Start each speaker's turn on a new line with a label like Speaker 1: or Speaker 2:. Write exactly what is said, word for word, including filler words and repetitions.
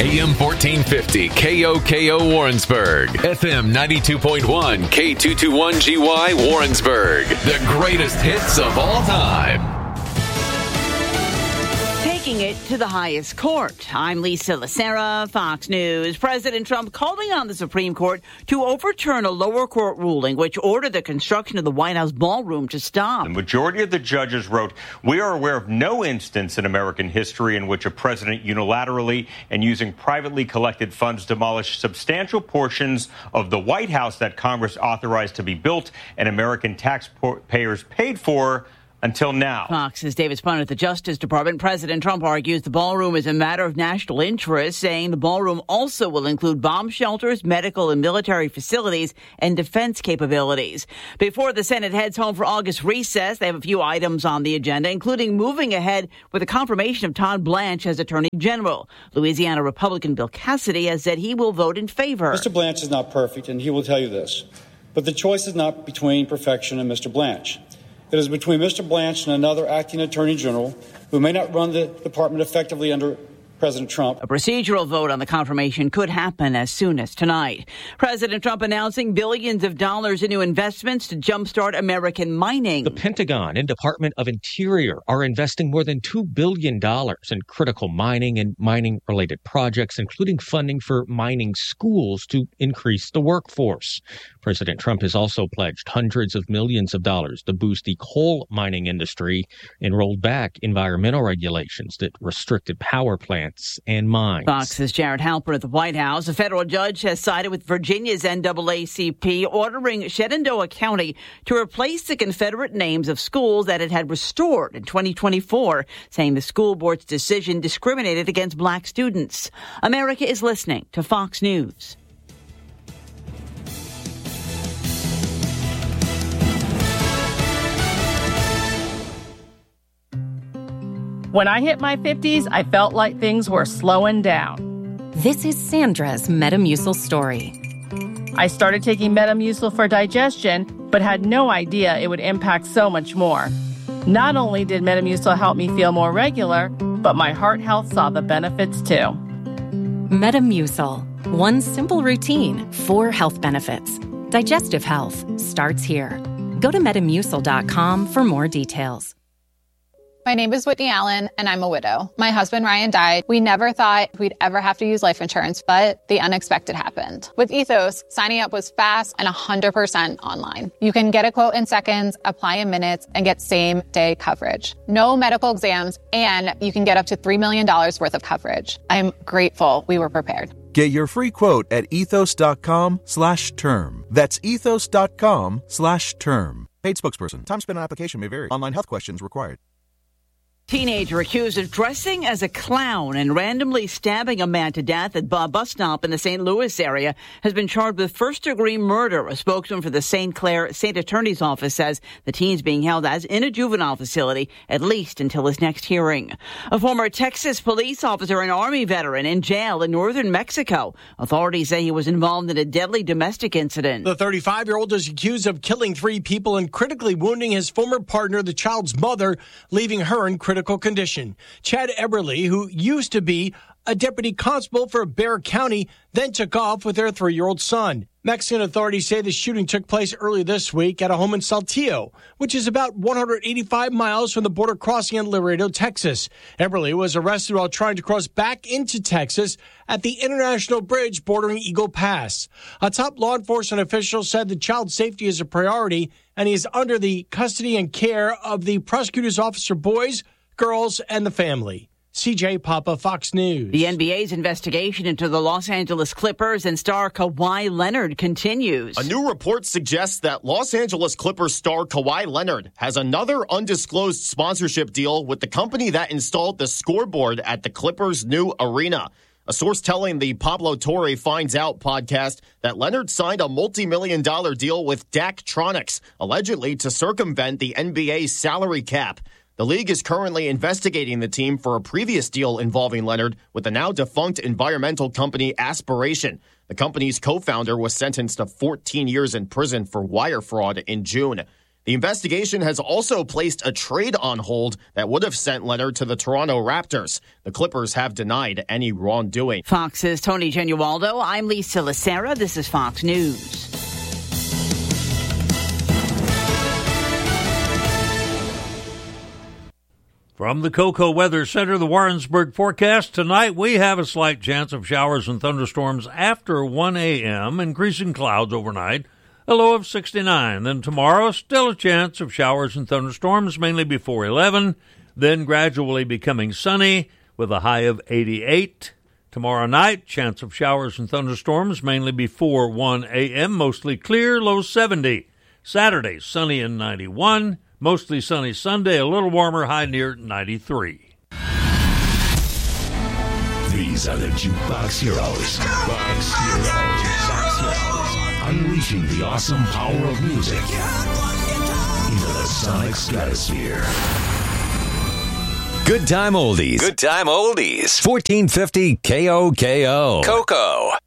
Speaker 1: A M fourteen fifty K O K O Warrensburg, F M ninety-two point one K two twenty-one G Y Warrensburg. The greatest hits of all time.
Speaker 2: Taking it to the highest court. I'm Lisa Lacera, Fox News. President Trump calling on the Supreme Court to overturn a lower court ruling which ordered the construction of the White House ballroom to stop.
Speaker 3: The majority of the judges wrote, "We are aware of no instance in American history in which a president unilaterally and using privately collected funds demolished substantial portions of the White House that Congress authorized to be built and American taxpayers paid for until now."
Speaker 2: Fox's David Spun at the Justice Department. President Trump argues the ballroom is a matter of national interest, saying the ballroom also will include bomb shelters, medical and military facilities, and defense capabilities. Before the Senate heads home for August recess, they have a few items on the agenda, including moving ahead with the confirmation of Todd Blanche as Attorney General. Louisiana Republican Bill Cassidy has said he will vote in favor.
Speaker 4: Mister Blanche is not perfect, and he will tell you this. But the choice is not between perfection and Mister Blanche. It is between Mister Blanche and another acting attorney general who may not run the department effectively under President Trump.
Speaker 2: A procedural vote on the confirmation could happen as soon as tonight. President Trump announcing billions of dollars in new investments to jumpstart American mining.
Speaker 5: The Pentagon and Department of Interior are investing more than two billion dollars in critical mining and mining-related projects, including funding for mining schools to increase the workforce. President Trump has also pledged hundreds of millions of dollars to boost the coal mining industry and rolled back environmental regulations that restricted power plants and mines.
Speaker 2: Fox's Jared Halpern at the White House. A federal judge has sided with Virginia's N double A C P, ordering Shenandoah County to replace the Confederate names of schools that it had restored in twenty twenty-four, saying the school board's decision discriminated against black students. America is listening to Fox News.
Speaker 6: When I hit my fifties, I felt like things were slowing down.
Speaker 7: This is Sandra's Metamucil story.
Speaker 6: I started taking Metamucil for digestion, but had no idea it would impact so much more. Not only did Metamucil help me feel more regular, but my heart health saw the benefits too.
Speaker 7: Metamucil. One simple routine, four health benefits. Digestive health starts here. Go to metamucil dot com for more details.
Speaker 8: My name is Whitney Allen, and I'm a widow. My husband, Ryan, died. We never thought we'd ever have to use life insurance, but the unexpected happened. With Ethos, signing up was fast and one hundred percent online. You can get a quote in seconds, apply in minutes, and get same-day coverage. No medical exams, and you can get up to three million dollars worth of coverage. I'm grateful we were prepared.
Speaker 9: Get your free quote at ethos dot com slash term. That's ethos dot com slash term. Paid spokesperson. Time spent on application may vary. Online health questions required.
Speaker 2: Teenager accused of dressing as a clown and randomly stabbing a man to death at a bus stop in the Saint Louis area has been charged with first-degree murder. A spokesman for the Saint Clair State Attorney's Office says the teen is being held as in a juvenile facility, at least until his next hearing. A former Texas police officer and Army veteran in jail in northern Mexico. Authorities say he was involved in a deadly domestic incident.
Speaker 10: The thirty-five-year-old is accused of killing three people and critically wounding his former partner, the child's mother, leaving her in critical condition. Chad Eberly, who used to be a deputy constable for Bexar County, then took off with their three-year-old son. Mexican authorities say the shooting took place early this week at a home in Saltillo, which is about one hundred eighty-five miles from the border crossing in Laredo, Texas. Eberly was arrested while trying to cross back into Texas at the International Bridge bordering Eagle Pass. A top law enforcement official said the child's safety is a priority, and he is under the custody and care of the prosecutor's office for boys, girls, and the family. C J Papa, Fox News.
Speaker 2: The N B A's investigation into the Los Angeles Clippers and star Kawhi Leonard continues.
Speaker 11: A new report suggests that Los Angeles Clippers star Kawhi Leonard has another undisclosed sponsorship deal with the company that installed the scoreboard at the Clippers' new arena. A source telling the Pablo Torre Finds Out podcast that Leonard signed a multi-million dollar deal with Daktronics, allegedly to circumvent the N B A's salary cap. The league is currently investigating the team for a previous deal involving Leonard with the now-defunct environmental company Aspiration. The company's co-founder was sentenced to fourteen years in prison for wire fraud in June. The investigation has also placed a trade on hold that would have sent Leonard to the Toronto Raptors. The Clippers have denied any wrongdoing.
Speaker 2: Fox's Tony Genualdo. I'm Lisa Lacera. This is Fox News.
Speaker 12: From the Cocoa Weather Center, the Warrensburg forecast. Tonight, we have a slight chance of showers and thunderstorms after one a.m., increasing clouds overnight, a low of sixty-nine. Then tomorrow, still a chance of showers and thunderstorms, mainly before eleven, then gradually becoming sunny with a high of eighty-eight. Tomorrow night, chance of showers and thunderstorms, mainly before one a.m., mostly clear, low seventy. Saturday, sunny and ninety-one. Mostly sunny Sunday, a little warmer, high near ninety-three.
Speaker 13: These are the Jukebox Heroes. Jukebox Heroes. Unleashing the awesome power of music into the sonic stratosphere.
Speaker 1: Good time oldies. Good time oldies. fourteen fifty K O K O. Cocoa.